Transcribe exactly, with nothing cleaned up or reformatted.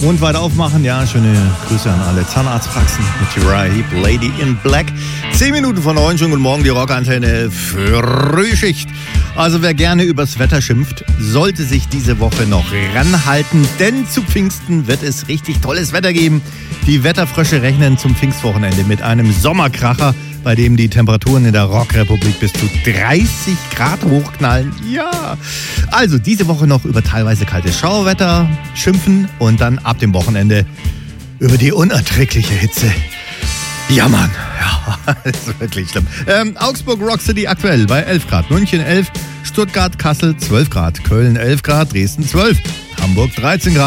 Mund weit aufmachen. Ja, schöne Grüße an alle Zahnarztpraxen mit Uriah Heep, Lady in Black. Zehn Minuten von neun, schönen guten Morgen, die Rockantenne Frühschicht. Also wer gerne übers Wetter schimpft, sollte sich diese Woche noch ranhalten, denn zu Pfingsten wird es richtig tolles Wetter geben. Die Wetterfrösche rechnen zum Pfingstwochenende mit einem Sommerkracher, bei dem die Temperaturen in der Rockrepublik bis zu dreißig Grad hochknallen. Ja, also diese Woche noch über teilweise kaltes Schauerwetter schimpfen und dann ab dem Wochenende über die unerträgliche Hitze. Ja, Mann, ja, das ist wirklich schlimm. Ähm, Augsburg Rock City aktuell bei elf Grad, München elf, Stuttgart, Kassel zwölf Grad, Köln elf Grad, Dresden zwölf, Hamburg dreizehn Grad.